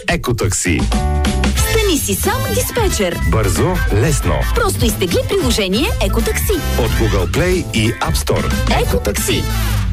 Екотакси. Стани си сам диспетчер. Бързо, лесно. Просто изтегли приложение Екотакси От Google Play и App Store. Екотакси.